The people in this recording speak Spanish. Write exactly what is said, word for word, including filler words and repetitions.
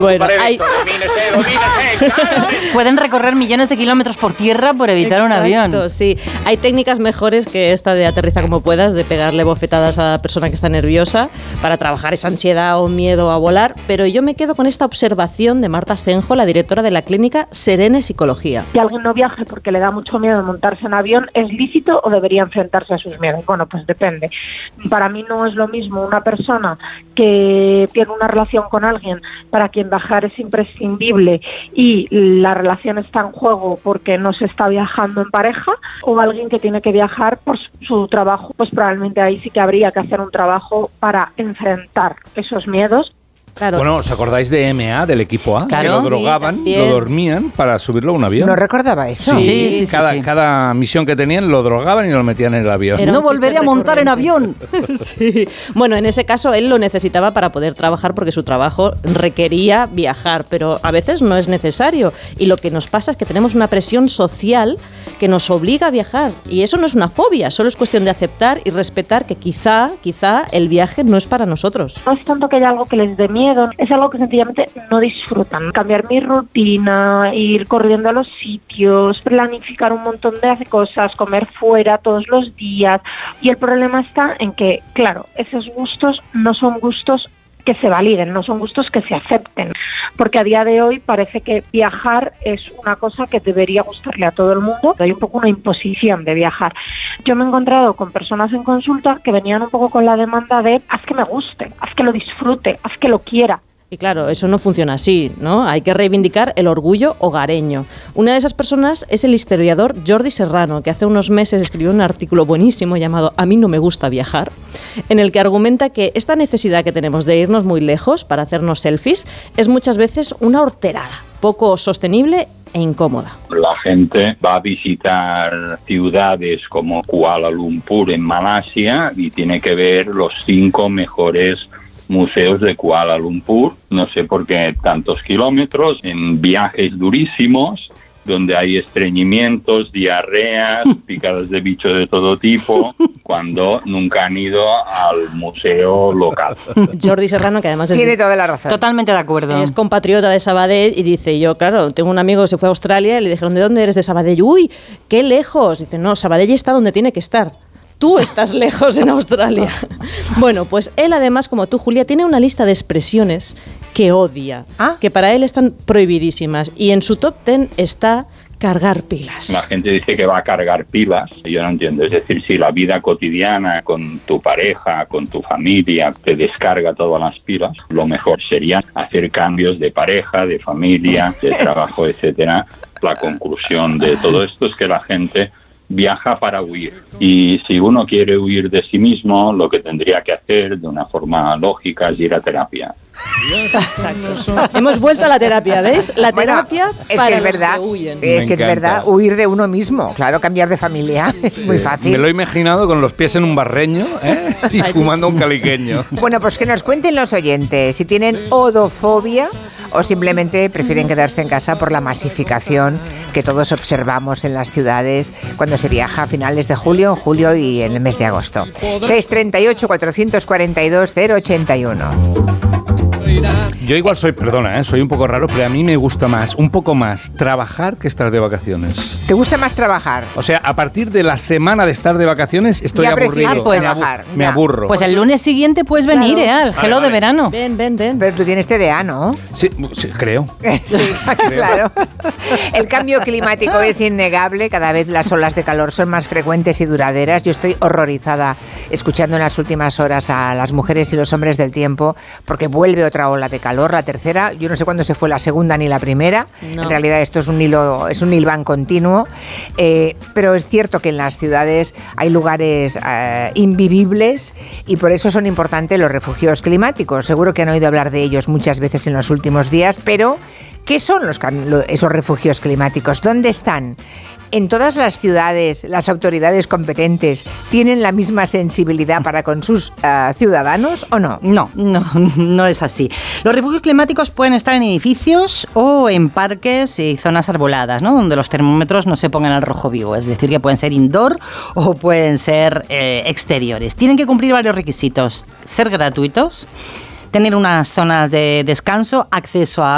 Bueno, hay... domínese, domínese. Pueden recorrer millones de kilómetros por tierra por evitar Exacto, un avión. Sí, hay técnicas mejores que esta de aterriza como puedas, de pegarle bofetadas a la persona que está nerviosa para trabajar esa ansiedad o miedo a volar, pero yo me quedo con esta observación de Marta Senjo, la directora de la clínica Serene Psicología. Si alguien no viaje porque le da mucho miedo montarse en avión, ¿es lícito o debería enfrentarse a sus miedos? Bueno, pues depende. Para mí no es lo mismo una persona que tiene una relación con alguien para quien viajar es imprescindible y la relación está en juego porque no se está viajando en pareja, o alguien que tiene que viajar por su trabajo, pues probablemente ahí sí que habría que hacer un trabajo para enfrentar esos miedos. Claro. Bueno, ¿os acordáis de M A, del equipo A? Claro, que lo drogaban, sí, lo dormían para subirlo a un avión. No recordaba eso. Sí, Sí, sí, sí, cada, sí. cada misión que tenían lo drogaban y lo metían en el avión. Era No un chiste volveré a montar en avión. Sí. Bueno, en ese caso él lo necesitaba para poder trabajar porque su trabajo requería viajar, pero a veces no es necesario. Y lo que nos pasa es que tenemos una presión social que nos obliga a viajar. Y eso no es una fobia, solo es cuestión de aceptar y respetar que quizá, quizá el viaje no es para nosotros. No es tanto que haya algo que les dé miedo, es algo que sencillamente no disfrutan. Cambiar mi rutina, ir corriendo a los sitios, planificar un montón de cosas, comer fuera todos los días. Y el problema está en que, claro, esos gustos no son gustos que se validen, no son gustos que se acepten, porque a día de hoy parece que viajar es una cosa que debería gustarle a todo el mundo. Hay un poco una imposición de viajar. Yo me he encontrado con personas en consulta que venían un poco con la demanda de haz que me guste, haz que lo disfrute, haz que lo quiera. Y claro, eso no funciona así, ¿no? Hay que reivindicar el orgullo hogareño. Una de esas personas es el historiador Jordi Serrano, que hace unos meses escribió un artículo buenísimo llamado A mí no me gusta viajar, en el que argumenta que esta necesidad que tenemos de irnos muy lejos para hacernos selfies es muchas veces una horterada, poco sostenible e incómoda. La gente va a visitar ciudades como Kuala Lumpur en Malasia y tiene que ver los cinco mejores museos de Kuala Lumpur, no sé por qué tantos kilómetros, en viajes durísimos, donde hay estreñimientos, diarreas, picadas de bichos de todo tipo, cuando nunca han ido al museo local. Jordi Serrano, que además es, Tiene toda la razón. Totalmente de acuerdo. es compatriota de Sabadell, y dice, yo, claro, tengo un amigo que se fue a Australia y le dijeron, ¿de dónde eres? De Sabadell. Uy, qué lejos. Dice, no, Sabadell está donde tiene que estar. Tú estás lejos en Australia. Bueno, pues él además, como tú, Julia, tiene una lista de expresiones que odia, ¿Ah? que para él están prohibidísimas. Y en su top ten está cargar pilas. La gente dice que va a cargar pilas, yo no entiendo. Es decir, si la vida cotidiana con tu pareja, con tu familia, te descarga todas las pilas, lo mejor sería hacer cambios de pareja, de familia, de trabajo, etcétera. La conclusión de todo esto es que la gente viaja para huir, y si uno quiere huir de sí mismo, lo que tendría que hacer de una forma lógica es ir a terapia. Exacto. Hemos vuelto a la terapia, ¿ves? La Bueno, terapia es para que es los verdad, que huyen. es Me que es encanta. verdad, huir de uno mismo. Claro, cambiar de familia es muy fácil. Me lo he imaginado con los pies en un barreño, ¿eh? y fumando un caliqueño. Bueno, pues que nos cuenten los oyentes si tienen odofobia o simplemente prefieren quedarse en casa por la masificación que todos observamos en las ciudades cuando se viaja a finales de julio, en julio y en el mes de agosto. seis treinta y ocho, cuatrocientos cuarenta y dos, cero ochenta y uno. Yo igual soy, perdona, ¿eh? soy un poco raro, pero a mí me gusta más, un poco más, trabajar que estar de vacaciones. ¿Te gusta más trabajar? O sea, a partir de la semana de estar de vacaciones estoy Ya aburrido. prefieres pues, me, abu- trabajar, me ya. aburro. Pues el lunes siguiente puedes venir, Claro. ¿eh? Al Vale, gelo de vale. verano. Ven, ven, ven. Pero tú tienes T D A, ¿no? Sí, sí, creo. Sí, claro. El cambio climático es innegable. Cada vez las olas de calor son más frecuentes y duraderas. Yo estoy horrorizada escuchando en las últimas horas a las mujeres y los hombres del tiempo, porque vuelve otra ola de calor, la tercera. Yo no sé cuándo se fue la segunda ni la primera. No. En realidad esto es un hilo, es un hilván continuo. Eh, pero es cierto que en las ciudades hay lugares eh, invivibles, y por eso son importantes los refugios climáticos. Seguro que han oído hablar de ellos muchas veces en los últimos días, pero ¿qué son los, esos refugios climáticos? ¿Dónde están? ¿En todas las ciudades las autoridades competentes tienen la misma sensibilidad para con sus uh, ciudadanos o no? No, no, no es así. Los refugios climáticos pueden estar en edificios o en parques y zonas arboladas, ¿no? Donde los termómetros no se pongan al rojo vivo. Es decir, que pueden ser indoor o pueden ser eh, exteriores. Tienen que cumplir varios requisitos. Ser gratuitos, tener unas zonas de descanso, acceso a